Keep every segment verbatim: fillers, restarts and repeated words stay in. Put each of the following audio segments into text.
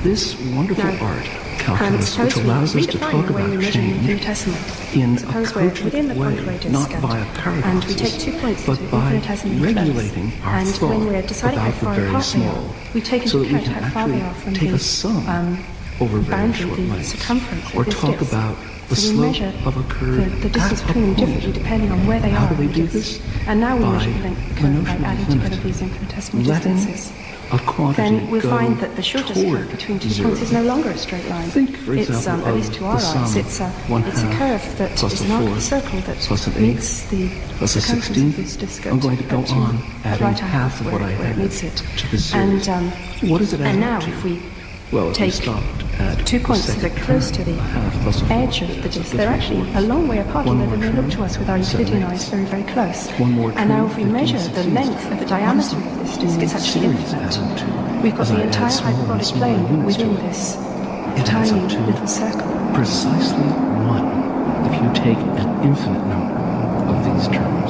this wonderful Now, art, um, calculus, which suppose we allows us to redefine talk the way we about measure in the New change Testament. in a Suppose we're within the cogent way, point radius not scale, by and we take two paradoxes, points but that are by infinitesimally regulating close. our And thought when we're deciding how about the far very apart they small, are, we take so into that we account can how far they actually are from take the a sum um, over very boundary, short the lengths, circumference or of this talk disc. about the So we slope measure of a curve the, the distance at a between them point. differently depending on where they How are. do they on the do disc. this? And now we By measure the length the curve by notion of adding limit. together these infinitesimal Letting distances. a quantity Then we'll go find that the shortest toward curve between two zero. points is no longer a straight line. Think, for it's, example, um, at of least to the our sum eyes, it's a, one it's a half curve that plus is a an arc of fourth a circle that plus an eighth meets the plus a circumference sixteenth. of this disc. I'm going to go at on the adding right half of where, what I where it had meets it. to the series. And, um, what does it add and now, up to? if we Well, if take we stopped at two the points that second are close to term, the a half plus a edge fourth, of the disc, plus they're a actually fourth. a long way apart, One although more they may look term, to us with our seven Euclidean eighths. eyes very, very close. One more And now term, if we fifteen measure the sixteenths. length of the diameter of this disc, it's actually Series infinite. adds up to, We've got as I the add entire smaller and hyperbolic smaller plane units to within it, this it adds tiny up to little circle. precisely one if you take an infinite number of these terms.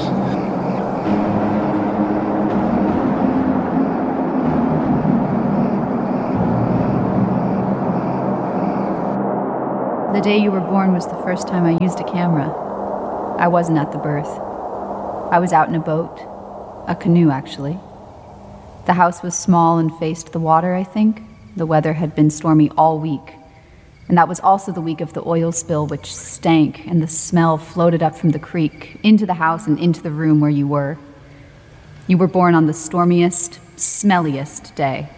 The day you were born was the first time I used a camera. I wasn't at the birth. I was out in a boat, a canoe actually. The house was small and faced the water, I think. The weather had been stormy all week. And that was also the week of the oil spill, which stank, and the smell floated up from the creek, into the house and into the room where you were. You were born on the stormiest, smelliest day.